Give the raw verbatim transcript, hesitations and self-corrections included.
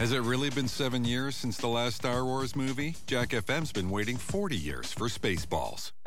Has it really been seven years since the last Star Wars movie? Jack F M's been waiting forty years for Spaceballs.